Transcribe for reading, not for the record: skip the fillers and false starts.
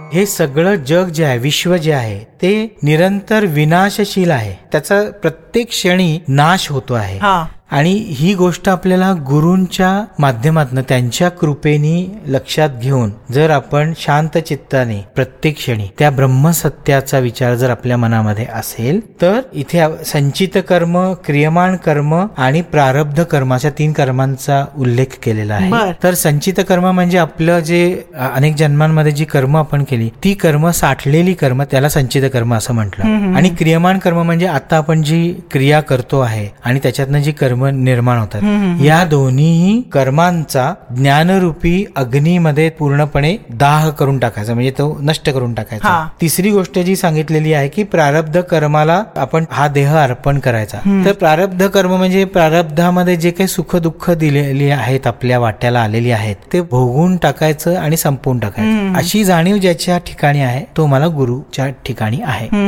हे सगळं जग जे आहे, विश्व जे आहे, ते निरंतर विनाशशील आहे. त्याचा प्रत्येक क्षणी नाश होतो आहे. आणि ही गोष्ट आपल्याला गुरूंच्या माध्यमातून, त्यांच्या कृपेने लक्षात घेऊन जर आपण शांत चित्ताने प्रत्येक क्षणी त्या ब्रह्मसत्याचा विचार जर आपल्या मनामध्ये असेल, तर इथे संचित कर्म, क्रियमाण कर्म आणि प्रारब्ध कर्म अशा 3 कर्मांचा उल्लेख केलेला आहे. तर संचित कर्म म्हणजे आपलं जे अनेक जन्मांमध्ये जी कर्म आपण केली, ती कर्म, साठलेली कर्म, त्याला संचित कर्म असं म्हटलं. आणि क्रियमाण कर्म म्हणजे आता आपण जी क्रिया करतो आहे आणि त्याच्यातनं जी कर्म निर्माण होतात, या दोन्ही कर्मांचा ज्ञानरूपी अग्नीमध्ये पूर्णपणे दाह करून टाकायचा, म्हणजे तो नष्ट करून टाकायचा. तिसरी गोष्ट जी सांगितलेली आहे की प्रारब्ध कर्माला आपण हा देह अर्पण करायचा. तर प्रारब्ध कर्म म्हणजे प्रारब्धामध्ये जे काही सुख दुःख दिलेली आहेत, आपल्या वाट्याला आलेली आहेत, ते भोगून टाकायचं आणि संपवून टाकायचं. अशी जाणीव ज्याच्या ठिकाणी आहे, तो मला गुरुच्या ठिकाणी आहे.